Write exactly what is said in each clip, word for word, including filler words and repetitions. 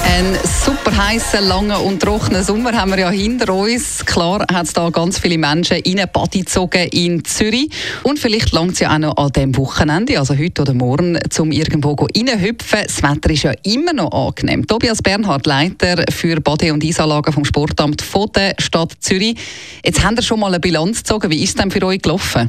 Ein super heißer, langer und trockener Sommer haben wir ja hinter uns. Klar hat es da ganz viele Menschen in eine Party gezogen in Zürich. Und vielleicht langt es ja auch noch an diesem Wochenende, also heute oder morgen, um irgendwo reinhüpfen. Das Wetter ist ja immer noch angenehm. Tobias Bernhard, Leiter für Bade- und Eisanlagen vom Sportamt von der Stadt Zürich. Jetzt habt ihr schon mal eine Bilanz gezogen. Wie ist es denn für euch gelaufen?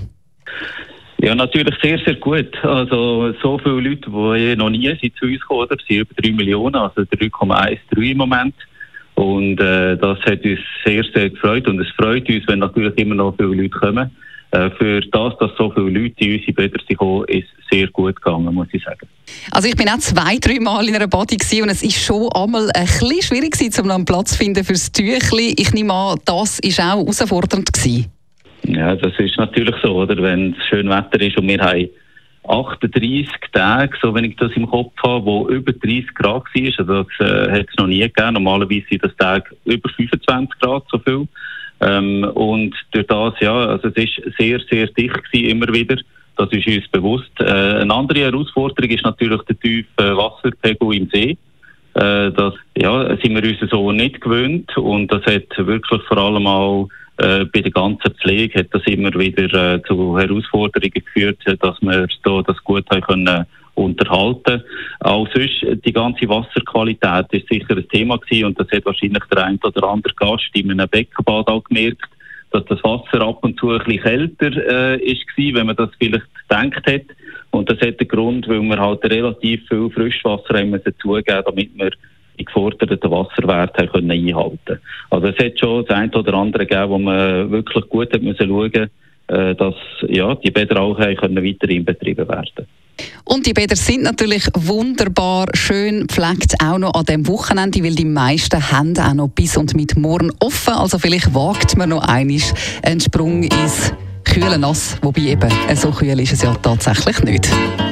Ja, natürlich sehr, sehr gut. Also so viele Leute, die noch nie sind zu uns gekommen sind, sind über drei Millionen, also drei Komma eins drei im Moment. Und äh, das hat uns sehr, sehr gefreut. Und es freut uns, wenn natürlich immer noch viele Leute kommen. Äh, für das, dass so viele Leute in unsere Bäder sind gekommen, ist sehr gut gegangen, muss ich sagen. Also ich bin auch zwei, drei Mal in einer Body gewesen und es ist schon einmal ein bisschen schwierig gewesen, um einen Platz zu finden fürs Tüchli. Ich nehme an, das war auch herausfordernd gewesen. Ja, das ist natürlich so, oder? Wenn es schön Wetter ist und wir haben achtunddreissig Tage, so wenn ich das im Kopf habe, wo über dreißig Grad war. Also das äh, hat es noch nie gegeben. Normalerweise sind das Tage über fünfundzwanzig Grad, so viel. Ähm, und durch das, ja, also es ist sehr, sehr dicht gewesen, immer wieder. Das ist uns bewusst. Äh, eine andere Herausforderung ist natürlich der tiefe Wasserpegel im See. Äh, das ja, sind wir uns so nicht gewöhnt und das hat wirklich vor allem auch äh, bei der ganzen Pflege hat das immer wieder äh, zu Herausforderungen geführt, dass wir da das gut haben können unterhalten. Auch sonst, die ganze Wasserqualität ist sicher ein Thema gewesen und das hat wahrscheinlich der ein oder andere Gast in einem Beckenbad auch gemerkt, dass das Wasser ab und zu ein bisschen kälter äh, ist gewesen, wenn man das vielleicht gedacht hat. Und das hat den Grund, weil wir halt relativ viel Frischwasser haben müssen zugeben, damit wir die geforderten Wasserwerte haben können einhalten. Also es hat schon das eine oder andere gegeben, wo man wirklich gut hat müssen schauen, äh, dass ja, die Bäder auch können weiterhin betrieben werden. Und die Bäder sind natürlich wunderbar schön gepflegt, auch noch an diesem Wochenende, weil die meisten haben auch noch bis und mit morgen offen. Also vielleicht wagt man noch einmal einen Sprung ins kühle Nass, wobei eben so kühl ist es ja tatsächlich nicht.